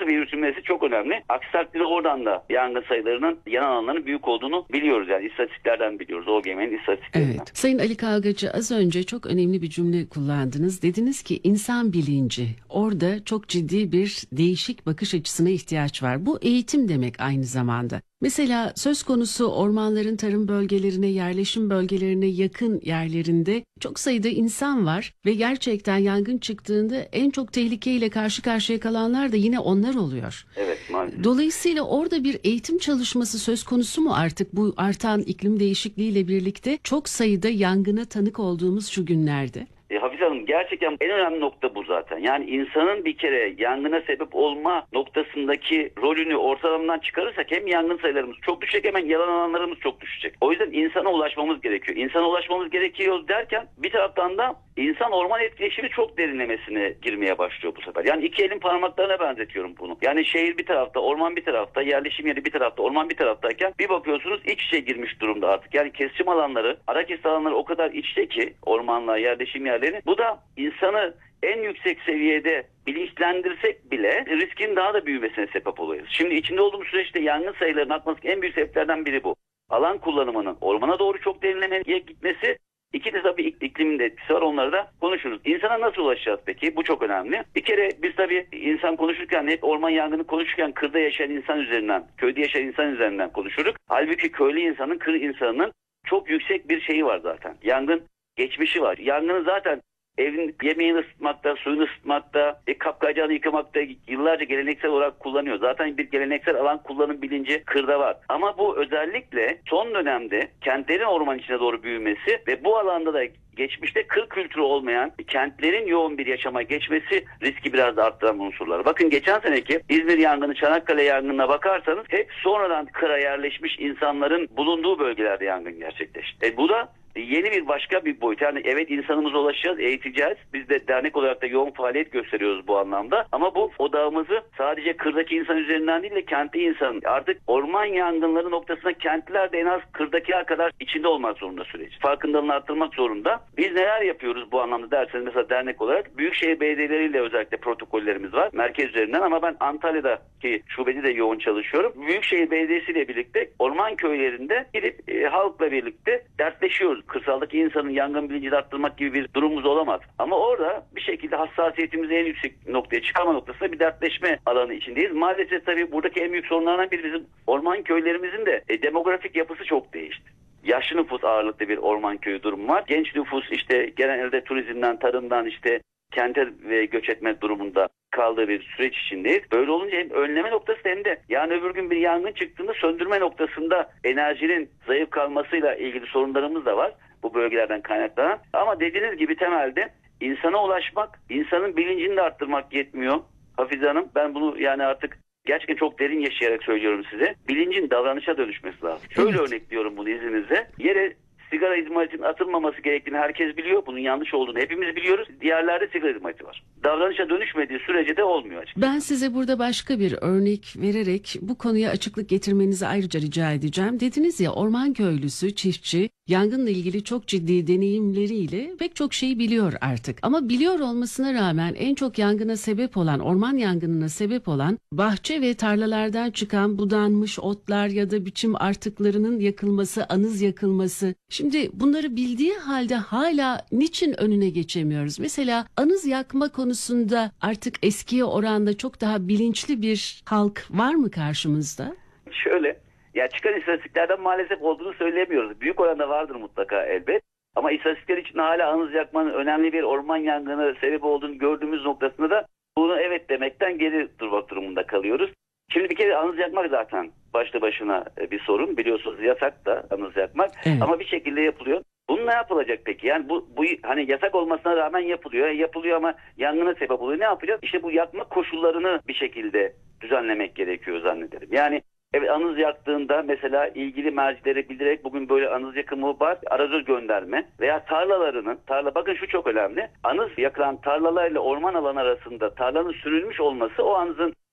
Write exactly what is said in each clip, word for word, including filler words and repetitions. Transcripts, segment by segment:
nasıl bir yürütülmesi çok önemli. Aksi takdirde oradan da yangın sayılarının, yanan alanların büyük olduğunu biliyoruz. Yani istatistiklerden biliyoruz. O G M'nin istatistiklerinden. Evet. Sayın Ali Kavgacı, az önce çok önemli bir cümle kullandınız. Dediniz ki insan bilinci. Orada çok ciddi bir değişik bakış açısına ihtiyaç var. Bu eğitim demek aynı zamanda. Mesela söz konusu ormanların tarım bölgelerine, yerleşim bölgelerine yakın yerlerinde çok sayıda insan var ve gerçekten yangın çıktığında en çok tehlikeyle karşı karşıya kalanlar da yine onlar oluyor. Evet, maalesef. Dolayısıyla orada bir eğitim çalışması söz konusu mu artık bu artan iklim değişikliğiyle birlikte çok sayıda yangına tanık olduğumuz şu günlerde? E, Hafize Hanım, gerçekten en önemli nokta bu zaten. Yani insanın bir kere yangına sebep olma noktasındaki rolünü ortalamdan çıkarırsak hem yangın sayılarımız çok düşecek, hemen yalan alanlarımız çok düşecek. O yüzden insana ulaşmamız gerekiyor. İnsana ulaşmamız gerekiyor derken bir taraftan da insan orman etkileşimi çok derinlemesine girmeye başlıyor bu sefer. Yani iki elin parmaklarına benzetiyorum bunu. Yani şehir bir tarafta, orman bir tarafta, yerleşim yeri bir tarafta, orman bir taraftayken bir bakıyorsunuz iç içe girmiş durumda artık. Yani kesişim alanları, ara kesim alanları o kadar iç içe ki ormanla yerleşim yerleri. Bu da insanı en yüksek seviyede bilinçlendirsek bile riskin daha da büyümesine sebep oluyoruz. Şimdi içinde olduğumuz süreçte yangın sayılarının artması en büyük sebeplerden biri bu. Alan kullanımının ormana doğru çok derinlemeye gitmesi. İki de tabii iklimin de etkisi var, onları da konuşuruz. İnsana nasıl ulaşacağız peki? Bu çok önemli. Bir kere biz tabii insan konuşurken hep orman yangını konuşurken kırda yaşayan insan üzerinden, köyde yaşayan insan üzerinden konuşuruz. Halbuki köylü insanın, kır insanının çok yüksek bir şeyi var zaten. Yangın geçmişi var. Yangını zaten evin yemeğini ısıtmakta, suyunu ısıtmakta, e, kapkacağını yıkamakta yıllarca geleneksel olarak kullanıyor. Zaten bir geleneksel alan kullanım bilinci kırda var. Ama bu özellikle son dönemde kentlerin orman içine doğru büyümesi ve bu alanda da geçmişte kır kültürü olmayan kentlerin yoğun bir yaşama geçmesi riski biraz da arttıran unsurlar. Bakın geçen seneki İzmir yangını, Çanakkale yangınına bakarsanız hep sonradan kıra yerleşmiş insanların bulunduğu bölgelerde yangın gerçekleşti. E, bu da yeni bir başka bir boyut. Yani evet, insanımıza ulaşacağız, eğiteceğiz. Biz de dernek olarak da yoğun faaliyet gösteriyoruz bu anlamda. Ama bu odağımızı sadece kırdaki insan üzerinden değil de kentli insan. Artık orman yangınları noktasında kentliler de en az kırdakiler kadar içinde olmak zorunda süreç. Farkındalığını arttırmak zorunda. Biz neler yapıyoruz bu anlamda derseniz, mesela dernek olarak Büyükşehir belediyeleriyle özellikle protokollerimiz var. Merkez üzerinden, ama ben Antalya'daki şubede de yoğun çalışıyorum. Büyükşehir Belediyesi ile birlikte orman köylerinde gidip e, halkla birlikte dertleşiyoruz. Kırsaldaki insanın yangın bilincini arttırmak gibi bir durumumuz olamaz. Ama orada bir şekilde hassasiyetimizi en yüksek noktaya çıkarma noktasında bir dertleşme alanı içindeyiz. Maalesef tabii buradaki en büyük sorunlardan biri bizim orman köylerimizin de e, demografik yapısı çok değişti. Yaşlı nüfus ağırlıklı bir orman köyü durumu var. Genç nüfus işte genelde turizmden, tarımdan işte kente ve göç etme durumunda kaldığı bir süreç içindeyiz. Böyle olunca hem önleme noktası hem de yani öbür gün bir yangın çıktığında söndürme noktasında enerjinin zayıf kalmasıyla ilgili sorunlarımız da var bu bölgelerden kaynaklanan. Ama dediğiniz gibi temelde insana ulaşmak, insanın bilincini de arttırmak yetmiyor Hafize Hanım. Ben bunu yani artık gerçekten çok derin yaşayarak söylüyorum size. Bilincin davranışa dönüşmesi lazım. Şöyle Evet. örnekliyorum bunu izninizle. Yere sigara izmaritinin atılmaması gerektiğini herkes biliyor. Bunun yanlış olduğunu hepimiz biliyoruz. Diğerlerde sigara izmariti var. Davranışa dönüşmediği sürece de olmuyor açıkçası. Ben size burada başka bir örnek vererek bu konuya açıklık getirmenizi ayrıca rica edeceğim. Dediniz ya, orman köylüsü, çiftçi yangınla ilgili çok ciddi deneyimleriyle pek çok şeyi biliyor artık. Ama biliyor olmasına rağmen en çok yangına sebep olan, orman yangınına sebep olan bahçe ve tarlalardan çıkan budanmış otlar ya da biçim artıklarının yakılması, anız yakılması. Şimdi bunları bildiği halde hala niçin önüne geçemiyoruz? Mesela anız yakma konusunda artık eskiye oranla çok daha bilinçli bir halk var mı karşımızda? Şöyle, ya çıkan istatistiklerden maalesef olduğunu söyleyemiyoruz. Büyük oranda vardır mutlaka elbet. Ama istatistikler için hala anız yakmanın önemli bir orman yangını sebep olduğunu gördüğümüz noktasında da bunu evet demekten geri durmak durumunda kalıyoruz. Şimdi bir kere anız yakmak zaten başlı başına bir sorun. Biliyorsunuz yasak da anız yakmak. Evet. Ama bir şekilde yapılıyor. Bunun ne yapılacak peki? Yani bu, bu hani yasak olmasına rağmen yapılıyor. Yapılıyor ama yangına sebep oluyor. Ne yapacağız? İşte bu yakma koşullarını bir şekilde düzenlemek gerekiyor zannederim. Yani evet, anız yaktığında mesela ilgili mercilere bildirerek bugün böyle anız yakımı var, arazöz gönderme veya tarlalarının, tarla bakın şu çok önemli. Anız yakılan tarlalarla orman alanı arasında tarlanın sürülmüş olması o anızın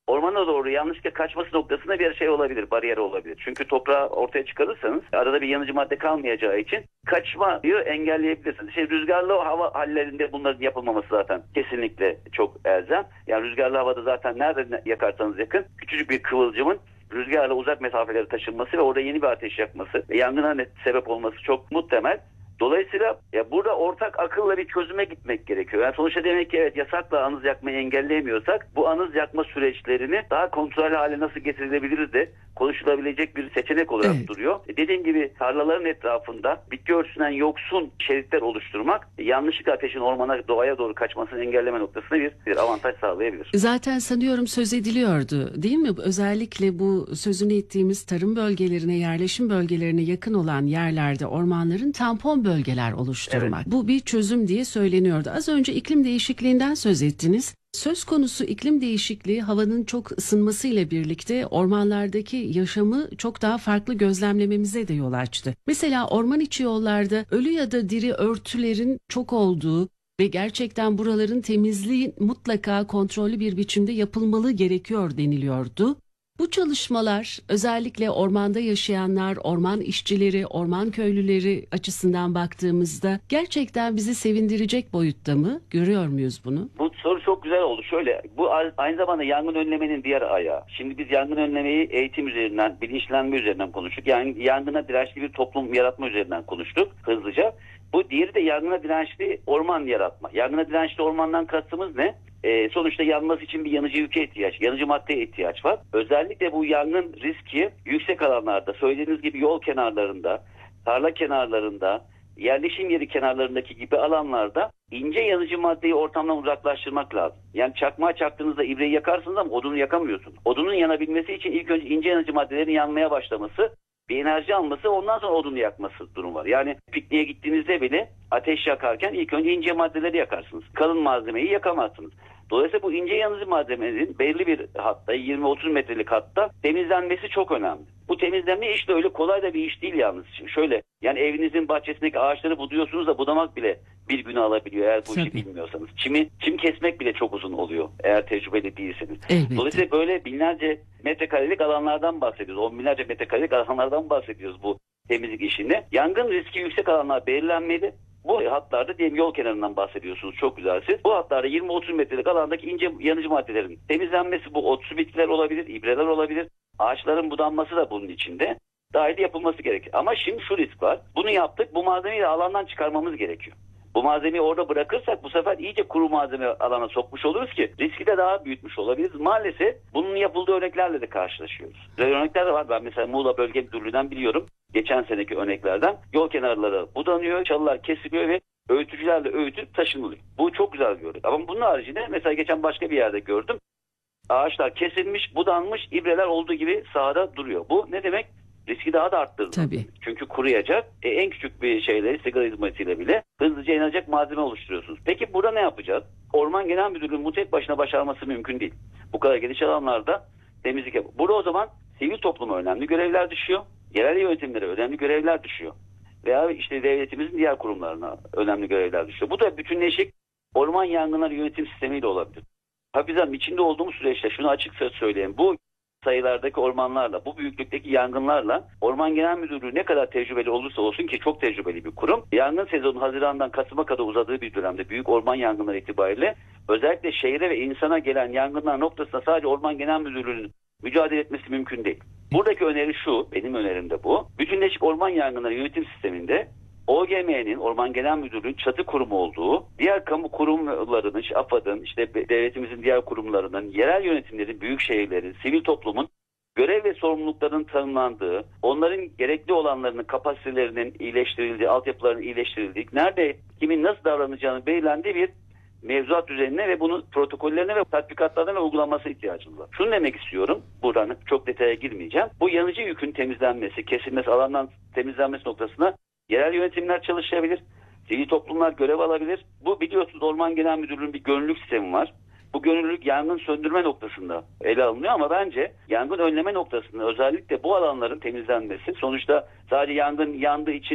ormana doğru yanlışlıkla kaçması noktasında bir şey olabilir, bariyer olabilir. Çünkü toprağı ortaya çıkarırsanız arada bir yanıcı madde kalmayacağı için kaçmayı engelleyebilirsiniz. İşte rüzgarlı hava hallerinde bunların yapılmaması zaten kesinlikle çok elzem. Yani rüzgarlı havada zaten nerede yakarsanız yakın küçücük bir kıvılcımın rüzgarla uzak mesafelere taşınması ve orada yeni bir ateş yakması ve yangına net sebep olması çok muhtemel. Dolayısıyla ya burada ortak akılla bir çözüme gitmek gerekiyor. Yani sonuçta demek ki evet yasakla anız yakmayı engelleyemiyorsak bu anız yakma süreçlerini daha kontrol hale nasıl getirilebilir de konuşulabilecek bir seçenek olarak Evet. duruyor. E dediğim gibi tarlaların etrafında bitki örtüsünden yoksun şeritler oluşturmak yanlışlıkla ateşin ormana doğaya doğru kaçmasını engelleme noktasında bir, bir avantaj sağlayabilir. Zaten sanıyorum söz ediliyordu değil mi? Özellikle bu sözünü ettiğimiz tarım bölgelerine, yerleşim bölgelerine yakın olan yerlerde ormanların tampon bölgeler oluşturmak. Evet. Bu bir çözüm diye söyleniyordu. Az önce iklim değişikliğinden söz ettiniz. Söz konusu iklim değişikliği havanın çok ısınmasıyla birlikte ormanlardaki yaşamı çok daha farklı gözlemlememize de yol açtı. Mesela orman içi yollarda ölü ya da diri örtülerin çok olduğu ve gerçekten buraların temizliği mutlaka kontrollü bir biçimde yapılmalı gerekiyor deniliyordu. Bu çalışmalar özellikle ormanda yaşayanlar, orman işçileri, orman köylüleri açısından baktığımızda gerçekten bizi sevindirecek boyutta mı? Görüyor muyuz bunu? Bu soru çok güzel oldu. Şöyle, bu aynı zamanda yangın önlemenin diğer ayağı. Şimdi biz yangın önlemeyi eğitim üzerinden, bilinçlenme üzerinden konuştuk. Yani yangına dirençli bir toplum yaratma üzerinden konuştuk hızlıca. Bu diğeri de yangına dirençli orman yaratma. Yangına dirençli ormandan kastımız ne? Ee, sonuçta yanması için bir yanıcı yüke ihtiyaç, yanıcı maddeye ihtiyaç var. Özellikle bu yangın riski yüksek alanlarda, söylediğiniz gibi yol kenarlarında, tarla kenarlarında, yerleşim yeri kenarlarındaki gibi alanlarda ince yanıcı maddeyi ortamdan uzaklaştırmak lazım. Yani çakmağa çaktığınızda ibreyi yakarsınız ama odunu yakamıyorsun. Odunun yanabilmesi için ilk önce ince yanıcı maddelerin yanmaya başlaması, bir enerji alması, ondan sonra odunu yakması durum var. Yani pikniğe gittiğinizde bile ateş yakarken ilk önce ince maddeleri yakarsınız. Kalın malzemeyi yakamazsınız. Dolayısıyla bu ince yanıcı malzemenin belli bir hatta yirmi otuz metrelik hatta temizlenmesi çok önemli. Bu temizlenme iş de öyle kolay da bir iş değil yalnız. Şimdi şöyle, yani evinizin bahçesindeki ağaçları buduyorsunuz da budamak bile bir günü alabiliyor eğer bu işi Tabii. bilmiyorsanız. Çimi, çim kesmek bile çok uzun oluyor eğer tecrübeli değilseniz. Elbette. Dolayısıyla böyle binlerce metrekarelik alanlardan bahsediyoruz. On binlerce metrekarelik alanlardan bahsediyoruz bu temizlik işinde. Yangın riski yüksek alanlar belirlenmeli. Bu hatlarda diyelim yol kenarından bahsediyorsunuz. Çok güzel siz. Bu hatlarda yirmi otuz metrelik alandaki ince yanıcı maddelerin temizlenmesi, bu otsu bitkiler olabilir, ibreler olabilir. Ağaçların budanması da bunun içinde dahil yapılması gerekir. Ama şimdi şu risk var. Bunu yaptık. Bu malzemeyi de alandan çıkarmamız gerekiyor. Bu malzemeyi orada bırakırsak bu sefer iyice kuru malzeme alana sokmuş oluruz ki riski de daha büyütmüş olabiliriz. Maalesef bunun yapıldığı örneklerle de karşılaşıyoruz. Böyle örnekler de var. Ben mesela Muğla Bölge Müdürlüğü'nden biliyorum. Geçen seneki örneklerden yol kenarları budanıyor, çalılar kesiliyor ve öğütücülerle öğütüp taşınılıyor. Bu çok güzel gördük. Ama bunun haricinde mesela geçen başka bir yerde gördüm. Ağaçlar kesilmiş, budanmış, ibreler olduğu gibi sahada duruyor. Bu ne demek? Riski daha da arttırdı. Tabii. Çünkü kuruyacak. E, en küçük bir şeyle, sigara izmaritiyle bile hızlıca yanacak malzeme oluşturuyorsunuz. Peki burada ne yapacağız? Orman Genel Müdürlüğü'nün bu tek başına başarması mümkün değil. Bu kadar geniş alanlarda temizlik yap. Burada o zaman sivil topluma önemli görevler düşüyor. Yerel yönetimlere önemli görevler düşüyor. Veya işte devletimizin diğer kurumlarına önemli görevler düşüyor. Bu da bütünleşik orman yangınları yönetim sistemiyle olabilir. Hafizem içinde olduğumuz süreçte şunu açıkça söyleyeyim. Bu sayılardaki ormanlarla, bu büyüklükteki yangınlarla Orman Genel Müdürlüğü ne kadar tecrübeli olursa olsun ki çok tecrübeli bir kurum. Yangın sezonu Haziran'dan Kasım'a kadar uzadığı bir dönemde büyük orman yangınları itibariyle özellikle şehre ve insana gelen yangınlar noktasında sadece Orman Genel Müdürlüğü'nün mücadele etmesi mümkün değil. Buradaki öneri şu, benim önerim de bu. Bütünleşik orman yangınları yönetim sisteminde O G M'nin, Orman Genel Müdürlüğü'nün çatı kurumu olduğu, diğer kamu kurumlarının, işte AFAD'ın, işte devletimizin diğer kurumlarının, yerel yönetimlerin, büyük şehirlerin, sivil toplumun görev ve sorumluluklarının tanımlandığı, onların gerekli olanlarının kapasitelerinin iyileştirildiği, altyapılarının iyileştirildiği, nerede kimin nasıl davranacağını belirlendiği bir mevzuat düzenine ve bunun protokollerine ve tatbikatlarına ve uygulanması ihtiyacımız var. Şunu demek istiyorum, buradan çok detaya girmeyeceğim. Bu yanıcı yükün temizlenmesi, kesilmesi, alandan temizlenmesi noktasına yerel yönetimler çalışabilir, sivil toplumlar görev alabilir. Bu biliyorsunuz Orman Genel Müdürlüğü'nün bir gönüllülük sistemi var. Bu gönüllülük yangın söndürme noktasında ele alınıyor ama bence yangın önleme noktasında özellikle bu alanların temizlenmesi, sonuçta sadece yangın yandığı için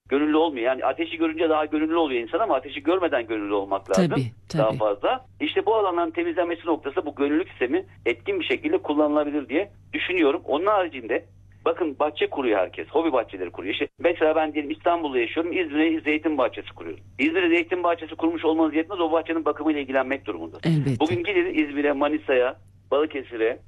gönüllü olmuyor. Yani ateşi görünce daha gönüllü oluyor insan ama ateşi görmeden gönüllü olmak lazım. Tabii, tabii. Daha fazla. İşte bu alanların temizlenmesi noktası bu gönüllülük sistemi etkin bir şekilde kullanılabilir diye düşünüyorum. Onun haricinde bakın bahçe kuruyor herkes. Hobi bahçeleri kuruyor. İşte mesela ben diyelim İstanbul'da yaşıyorum. İzmir'e zeytin bahçesi kuruyorum. İzmir'e zeytin bahçesi kurmuş olmanız yetmez. O bahçenin bakımıyla ilgilenmek durumunda. Elbette. Bugün gidin İzmir'e, Manisa'ya, Balıkesir'e,